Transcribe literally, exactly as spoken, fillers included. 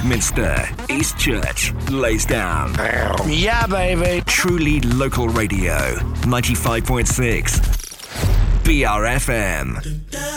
Minster, East Church, Laysdown. Yeah, baby. Truly local radio. ninety-five point six. B R F M.